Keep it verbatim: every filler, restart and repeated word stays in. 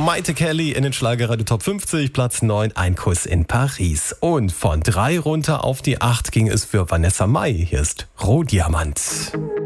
Maite Kelly in den Schlagerradio Top fünfzig, Platz neun, Ein Kuss in Paris. Und von drei runter auf die acht ging es für Vanessa Mai. Hier ist Rohdiamant.